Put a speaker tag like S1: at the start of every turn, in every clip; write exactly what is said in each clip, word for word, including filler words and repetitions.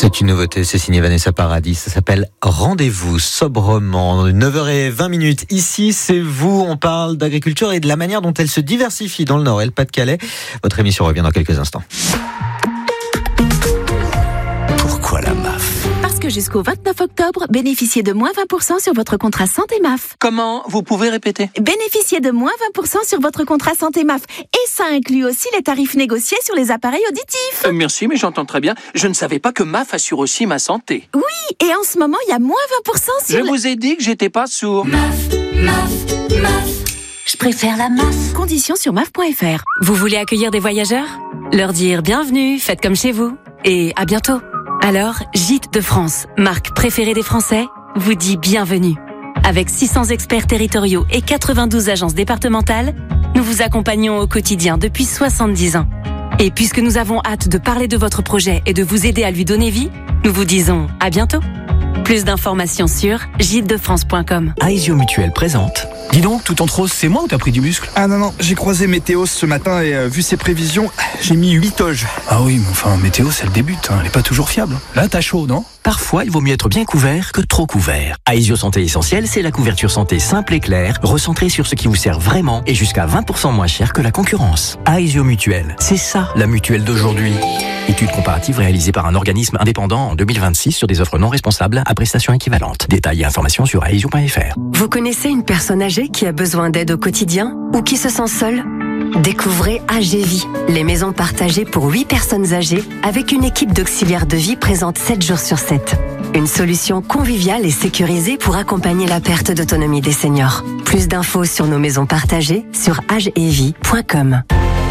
S1: C'est une nouveauté, c'est signé Vanessa Paradis, ça s'appelle Rendez-vous sobrement. neuf heures vingt ici c'est vous, on parle d'agriculture et de la manière dont elle se diversifie dans le Nord et le Pas-de-Calais. Votre émission revient dans quelques instants.
S2: Pourquoi la M A F ?
S3: Parce que jusqu'au vingt-neuf octobre, bénéficiez de moins vingt pour cent sur votre contrat santé M A F.
S2: Comment ? Vous pouvez répéter ?
S3: Bénéficiez de moins vingt pour cent sur votre contrat santé M A F. Et ça inclut aussi les tarifs négociés sur les appareils auditifs.
S2: Euh, merci, mais j'entends très bien. Je ne savais pas que M A F assure aussi ma santé.
S3: Oui, et en ce moment, il y a moins vingt pour cent sur...
S2: Je
S3: le...
S2: vous ai dit que j'étais pas sourd.
S4: M A F, M A F, M A F. Je préfère la M A F.
S3: Conditions sur M A F point F R.
S5: Vous voulez accueillir des voyageurs ? Leur dire bienvenue, faites comme chez vous. Et à bientôt. Alors, Gîtes de France, marque préférée des Français, vous dit bienvenue. Avec six cents experts territoriaux et quatre-vingt-douze agences départementales, nous vous accompagnons au quotidien depuis soixante-dix ans. Et puisque nous avons hâte de parler de votre projet et de vous aider à lui donner vie, nous vous disons à bientôt. Plus d'informations sur gîtes de france point com.
S6: Aesio Mutuelle présente. Dis donc, tout en rose, c'est moi ou t'as pris du muscle ?
S7: Ah non, non, j'ai croisé Météos ce matin et euh, vu ses prévisions, j'ai mis huit toges.
S6: Ah oui, mais enfin, Météos, elle débute, hein, elle est pas toujours fiable. Là, t'as chaud, non ? Parfois, il vaut mieux être bien couvert que trop couvert. Aesio Santé Essentielle, c'est la couverture santé simple et claire, recentrée sur ce qui vous sert vraiment et jusqu'à vingt pour cent moins cher que la concurrence. Aesio Mutuelle, c'est ça, la mutuelle d'aujourd'hui. Étude comparative réalisée par un organisme indépendant en deux mille vingt-six sur des offres non responsables à prestations équivalentes. Détails et informations sur aesio point F R.
S5: Vous connaissez une personne âgée qui a besoin d'aide au quotidien ou qui se sent seule ? Découvrez Agévie, les maisons partagées pour huit personnes âgées avec une équipe d'auxiliaires de vie présente sept jours sur sept. Une solution conviviale et sécurisée pour accompagner la perte d'autonomie des seniors. Plus d'infos sur nos maisons partagées sur agevie point com.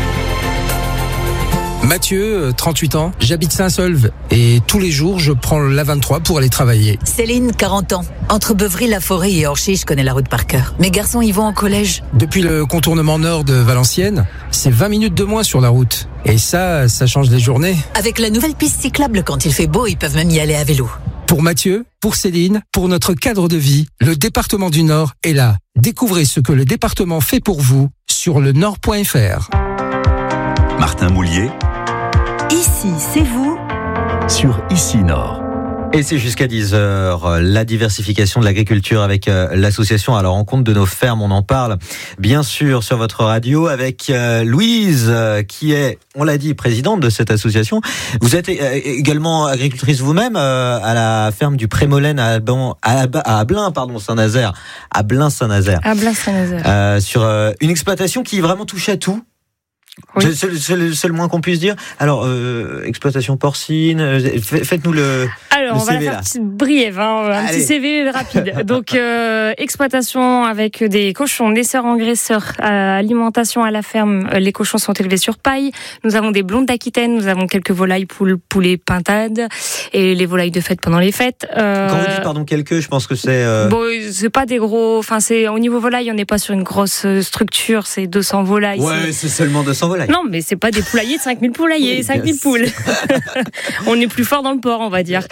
S8: Mathieu, trente-huit ans, j'habite Saint-Saulve et tous les jours je prends l'A vingt-trois pour aller travailler.
S9: Céline, quarante ans. Entre Beuvry-la-Forêt et Orchy, je connais la route par cœur. Mes garçons y vont en collège.
S8: Depuis le contournement nord de Valenciennes, c'est vingt minutes de moins sur la route. Et ça, ça change les journées.
S9: Avec la nouvelle piste cyclable, quand il fait beau, ils peuvent même y aller à vélo.
S8: Pour Mathieu, pour Céline, pour notre cadre de vie, le département du Nord est là. Découvrez ce que le département fait pour vous sur le nord point F R.
S10: Martin Moulier.
S3: Ici, c'est vous.
S10: Sur Ici Nord.
S1: Et c'est jusqu'à dix heures, la diversification de l'agriculture avec euh, l'association à la rencontre de nos fermes. On en parle bien sûr sur votre radio avec euh, Louise euh, qui est, on l'a dit, présidente de cette association. Vous êtes euh, également agricultrice vous-même euh, à la ferme du Prémolène à Alban, à, à Ablain, pardon, Saint-Nazaire, à Blain-Saint-Nazaire.
S11: À Blain-Saint-Nazaire.
S1: Euh, sur euh, une exploitation qui vraiment touche à tout.
S11: Oui.
S1: C'est, c'est, c'est, le, c'est le moins qu'on puisse dire. Alors, euh, exploitation porcine, euh, faites-nous le.
S11: Alors,
S1: le
S11: on va
S1: C V,
S11: la faire
S1: là.
S11: petite briève, hein, un
S1: Allez.
S11: petit C V rapide. Donc, euh, exploitation avec des cochons, naisseurs engraisseurs, euh, alimentation à la ferme. Les cochons sont élevés sur paille. Nous avons des blondes d'Aquitaine, nous avons quelques volailles, poules, poulets, pintades et les volailles de fête pendant les fêtes. Euh,
S1: Quand vous dites pardon quelques, je pense que c'est. Euh...
S11: Bon, c'est pas des gros. Enfin, c'est au niveau volaille, on n'est pas sur une grosse structure. C'est deux cents volailles.
S1: Ouais, c'est, c'est seulement deux cents volailles.
S11: Non, mais c'est pas des poulaillers de cinq mille poulaillers, oui, cinq mille poules. On est plus fort dans le port, on va dire.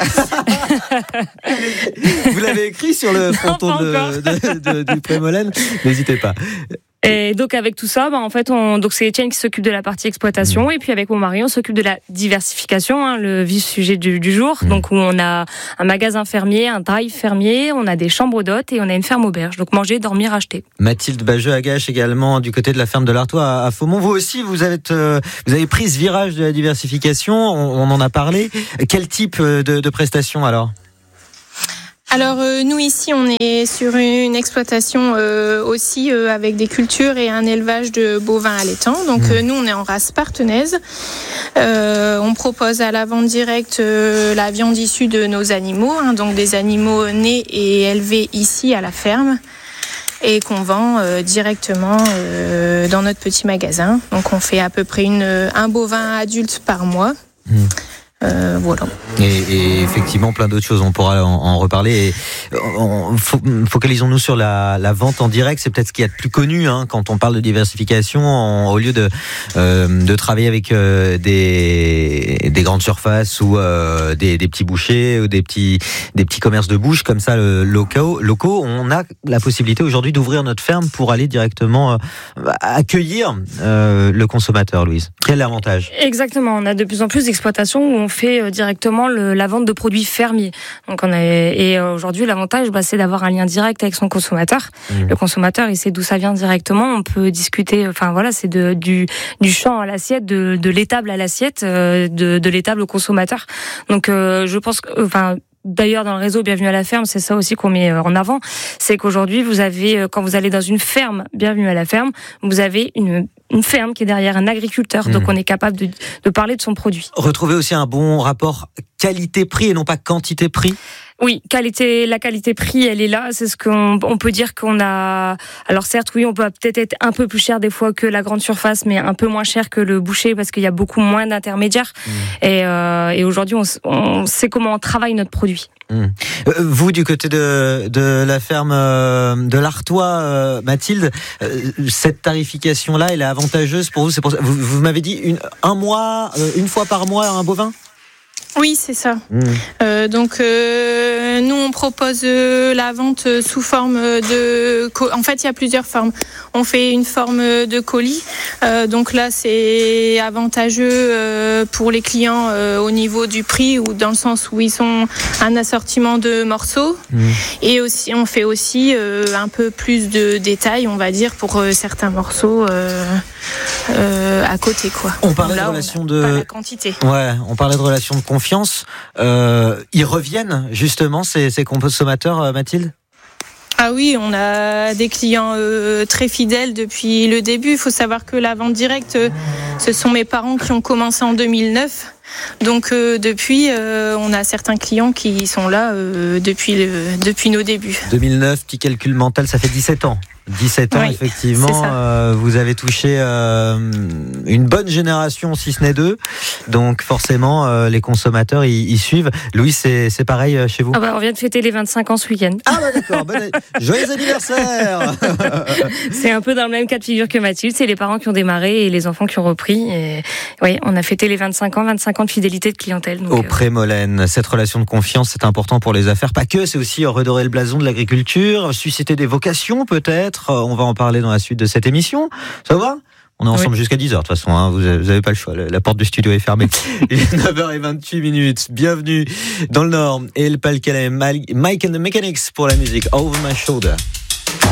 S1: Vous l'avez écrit sur le fronton
S11: non,
S1: de, de, de, du Prémolène. N'hésitez pas.
S11: Et donc avec tout ça, bah en fait, on, donc c'est Étienne qui s'occupe de la partie exploitation, mmh. et puis avec mon mari, on s'occupe de la diversification, hein, le vif sujet du, du jour. Mmh. Donc où on a un magasin fermier, un drive fermier, on a des chambres d'hôtes et on a une ferme auberge. Donc manger, dormir, acheter. Mathilde
S1: Bajeux-Agache également du côté de la ferme de l'Artois à, à Faumont. Vous aussi, vous avez euh, vous avez pris ce virage de la diversification. On, on en a parlé. Quel type de, de prestations alors ?
S12: Alors euh, nous ici on est sur une exploitation euh, aussi euh, avec des cultures et un élevage de bovins allaitants. Donc euh, nous on est en race partenaise. Euh, on propose à la vente directe euh, la viande issue de nos animaux, hein, donc des animaux nés et élevés ici à la ferme et qu'on vend euh, directement euh, dans notre petit magasin. Donc on fait à peu près une, un bovin adulte par mois. Mmh. Euh, voilà.
S1: Et, et effectivement, plein d'autres choses. On pourra en, en reparler. Et on, focalisons-nous sur la, la vente en direct. C'est peut-être ce qu'il y a de plus connu hein, quand on parle de diversification. On, au lieu de, euh, de travailler avec euh, des, des grandes surfaces ou euh, des, des petits bouchers ou des petits, des petits commerces de bouche comme ça, le, locaux, locaux, on a la possibilité aujourd'hui d'ouvrir notre ferme pour aller directement euh, accueillir euh, le consommateur. Louise, quel est l'avantage ?
S11: Exactement. On a de plus en plus d'exploitations où on on fait directement le, la vente de produits fermiers. Donc on a, et aujourd'hui, l'avantage, bah, c'est d'avoir un lien direct avec son consommateur. Mmh. Le consommateur, il sait d'où ça vient directement. On peut discuter, enfin voilà, c'est de, du, du champ à l'assiette, de, de l'étable à l'assiette, de, de l'étable au consommateur. Donc euh, je pense que, enfin, d'ailleurs, dans le réseau Bienvenue à la ferme, c'est ça aussi qu'on met en avant. C'est qu'aujourd'hui, vous avez, quand vous allez dans une ferme Bienvenue à la ferme, vous avez une, une ferme qui est derrière un agriculteur. Mmh. Donc, on est capable de, de parler de son produit.
S1: Retrouver aussi un bon rapport qualité-prix et non pas quantité-prix.
S11: Oui, qualité, la qualité-prix, elle est là. C'est ce qu'on on peut dire qu'on a. Alors certes, oui, on peut peut-être être un peu plus cher des fois que la grande surface, mais un peu moins cher que le boucher parce qu'il y a beaucoup moins d'intermédiaires. Mmh. Et, euh, et aujourd'hui, on, on sait comment on travaille notre produit.
S1: Mmh. Euh, vous, du côté de, de la ferme euh, de l'Artois, euh, Mathilde, euh, cette tarification-là, elle est avantageuse pour vous. C'est pour ça, vous, vous m'avez dit une, un mois, euh, une fois par mois, un bovin.
S12: Oui, c'est ça.
S1: Mmh.
S12: Euh, donc, euh, nous, on propose euh, la vente sous forme de... En fait, il y a plusieurs formes. On fait une forme de colis. Euh, donc là, c'est avantageux euh, pour les clients euh, au niveau du prix, ou dans le sens où ils ont un assortiment de morceaux. Mmh. Et aussi, on fait aussi euh, un peu plus de détails, on va dire, pour euh, certains morceaux euh, euh, à côté, quoi.
S1: On parlait
S12: là,
S1: de relation
S12: on
S1: de...
S12: pas la quantité.
S1: Ouais, on parlait de relation de confiance. Euh, ils reviennent justement ces, ces consommateurs, Mathilde ?
S12: Ah oui, on a des clients euh, très fidèles depuis le début. Il faut savoir que la vente directe, euh, ce sont mes parents qui ont commencé en deux mille neuf. Donc euh, depuis, euh, on a certains clients qui sont là euh, depuis, le, depuis nos débuts.
S1: deux mille neuf, petit calcul mental, ça fait dix-sept ans. dix-sept ans, oui, effectivement, euh, vous avez touché euh, une bonne génération, si ce n'est deux. Donc forcément, euh, les consommateurs, ils, ils suivent. Louis, c'est, c'est pareil chez vous ?
S11: Ah bah, on vient de fêter les vingt-cinq ans ce week-end.
S1: Ah bah d'accord, bon, joyeux anniversaire.
S11: C'est un peu dans le même cas de figure que Mathilde, c'est les parents qui ont démarré et les enfants qui ont repris. Et oui, on a fêté les vingt-cinq ans, vingt-cinq ans de fidélité de clientèle. Donc,
S1: Au Pré-Molène, cette relation de confiance, c'est important pour les affaires. Pas que, c'est aussi redorer le blason de l'agriculture, susciter des vocations peut-être. On va en parler dans la suite de cette émission. Ça va ? On est ensemble oui. jusqu'à dix heures de toute façon, hein. vous n'avez pas le choix, la porte du studio est fermée. Il est neuf heures vingt-huit minutes, bienvenue dans le Nord et le Pas-le-Calais. Mike and the Mechanics pour la musique Over My Shoulder.